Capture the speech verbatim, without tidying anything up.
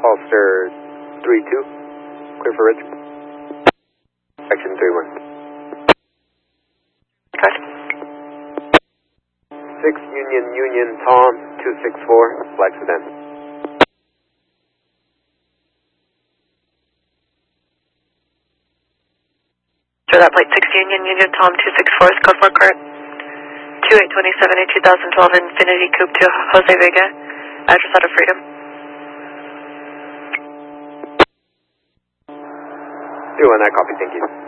Holster three two, clear for Ridge. Action three one. Got it. six Union Union Tom two six four, flag sedan. So that plate six Union Union Tom two six four is code for cart two eight two seven eight two thousand twelve Infinity Coupe to Jose Vega, address out of Freedom. two one, I copy, thank you.